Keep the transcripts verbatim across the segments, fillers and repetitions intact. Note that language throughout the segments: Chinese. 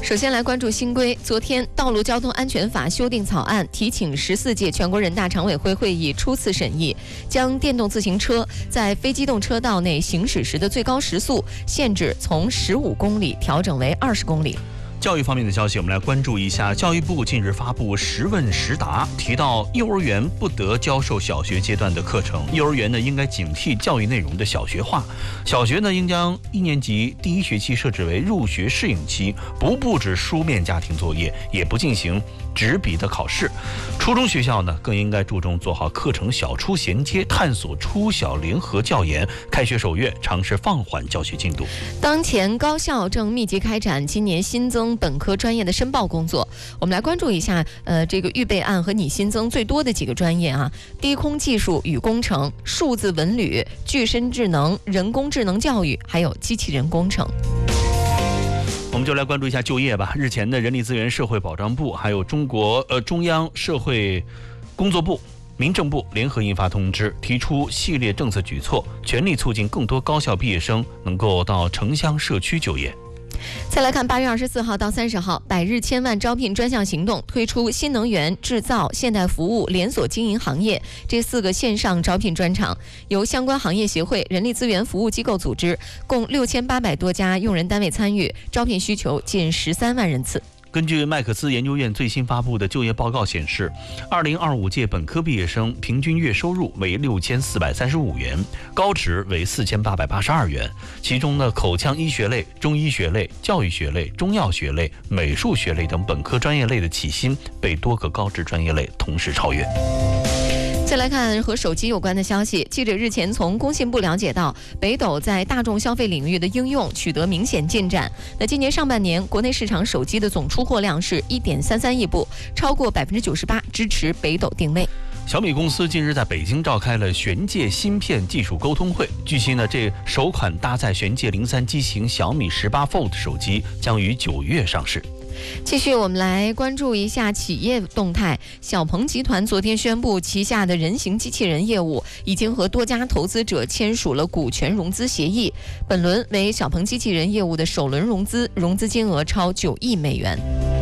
首先来关注新规。昨天，《道路交通安全法》修订草案提请十四届全国人大常委会会议初次审议，将电动自行车在非机动车道内行驶时的最高时速限制从十五公里调整为二十公里。 教育方面的消息，我们来关注一下。教育部近日发布十问十答，提到幼儿园不得教授小学阶段的课程，幼儿园呢应该警惕教育内容的小学化，小学呢应将一年级第一学期设置为入学适应期，不布置书面家庭作业，也不进行纸笔的考试。初中学校呢更应该注重做好课程小初衔接，探索初小联合教研。开学首月尝试放缓教学进度。 当前高校正密集开展今年新增本科专业的申报工作，我们来关注一下，呃，这个预备案和拟新增最多的几个专业啊：低空技术与工程、数字文旅、具身智能、人工智能教育，还有机器人工程。 我们就来关注一下就业吧。日前的人力资源社会保障部还有中国呃中央社会工作部、民政部联合印发通知，提出系列政策举措，全力促进更多高校毕业生能够到城乡社区就业。 再来看八月二十四号到三十号，百日千万招聘专项行动推出新能源、制造、现代服务、连锁经营行业这四个线上招聘专场，由相关行业协会、人力资源服务机构组织，共六千八百多家用人单位参与，招聘需求近十三万人次。 根据麦克斯研究院最新发布的就业报告显示，二零二五届本科毕业生平均月收入为六千四百三十五元，高职为四千八百八十二元。其中呢，口腔医学类、中医学类、教育学类、中药学类、美术学类等本科专业类的起薪被多个高职专业类同时超越。 再来看和手机有关的消息，记者日前从工信部了解到，北斗在大众消费领域的应用取得明显进展。那今年上半年，国内市场手机的总出货量是 一点三三亿部，超过 百分之九十八 支持北斗定位。 小米公司近日在北京召开了玄界芯片技术沟通会。据悉呢，这首款搭载玄界零三机型小米十八 Fold 手机将于九月上市。 继续，我们来关注一下企业动态。小鹏集团昨天宣布，旗下的人形机器人业务已经和多家投资者签署了股权融资协议，本轮为小鹏机器人业务的首轮融资，融资金额超九亿美元。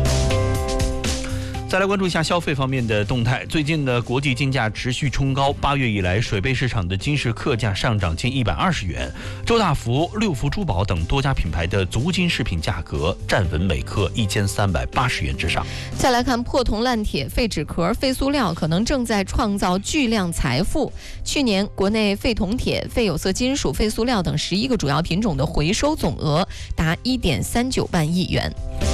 再来关注一下消费方面的动态。最近的国际金价持续冲高，八月以来，水贝市场的金饰客价上涨近一百二十元，周大福、六福珠宝等多家品牌的足金饰品价格站稳每克一千三百八十元之上。 再来看破铜烂铁、废纸壳、废塑料可能正在创造巨量财富。去年国内废铜铁、废有色金属、废塑料等十一个主要品种的回收总额达一点三九万亿元。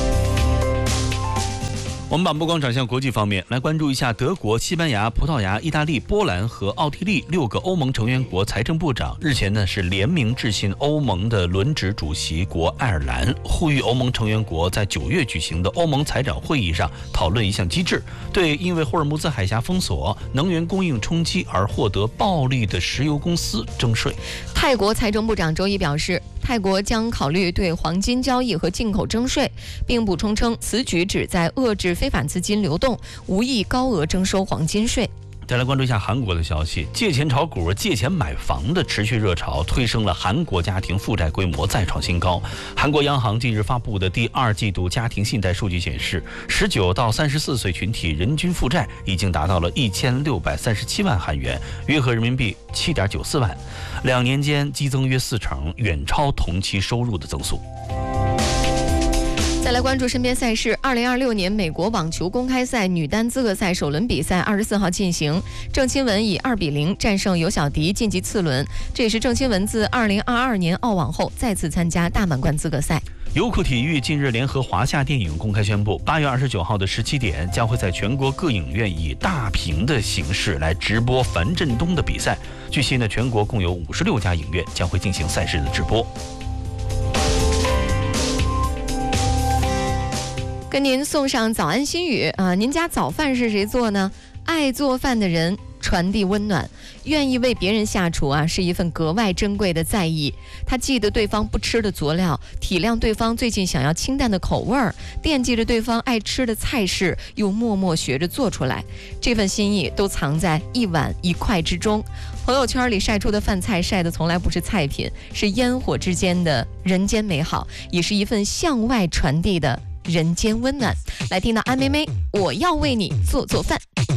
我们把目光转向国际方面，来关注一下德国、西班牙、葡萄牙、意大利、波兰和奥地利六个欧盟成员国财政部长日前呢是联名致信欧盟的轮值主席国爱尔兰，呼吁欧盟成员国在九月举行的欧盟财长会议上讨论一项机制，对因为霍尔木兹海峡封锁、能源供应冲击而获得暴利的石油公司征税。 泰国财政部长周一表示，泰国将考虑对黄金交易和进口征税，并补充称此举旨在遏制非法资金流动，无意高额征收黄金税。 再来关注一下韩国的消息，借钱炒股、借钱买房的持续热潮推升了韩国家庭负债规模再创新高。韩国央行近日发布的第二季度家庭信贷数据显示，十九到三十四岁群体人均负债已经达到了一千六百三十七万韩元，约合人民币七点九四万，两年间激增约四成，远超同期收入的增速。 再来关注身边赛事，二零二六年美国网球公开赛女单资格赛首轮比赛二十四号进行，郑钦文以二比零战胜尤小迪晋级次轮，这也是郑钦文自二零二二年澳网后再次参加大满贯资格赛。 优酷体育近日联合华夏电影公开宣布，八月二十九号的十七点将会在全国各影院以大屏的形式来直播樊振东的比赛。据悉呢，全国共有五十六家影院将会进行赛事的直播。跟您送上早安心语啊、呃！您家早饭是谁做呢？爱做饭的人传递温暖，愿意为别人下厨啊，是一份格外珍贵的在意。他记得对方不吃的佐料，体谅对方最近想要清淡的口味儿，惦记着对方爱吃的菜式，又默默学着做出来。这份心意都藏在一碗一块之中。朋友圈里晒出的饭菜晒的从来不是菜品，是烟火之间的人间美好，也是一份向外传递的人间温暖。来听到安妹妹，我要为你做做饭。